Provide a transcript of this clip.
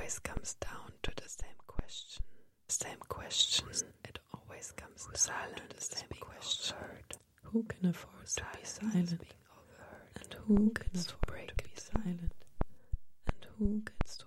always comes down to the same question. Same question. It always comes down to the same question. Who can afford to be silent? And who can afford to be silent? And who gets to